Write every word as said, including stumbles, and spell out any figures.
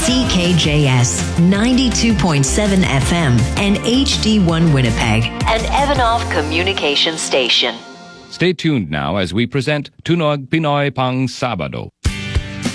C K J S ninety-two point seven F M and H D one Winnipeg, an Evanov communication station. Stay tuned now as we present Tunog Pinoy Pang Sabado.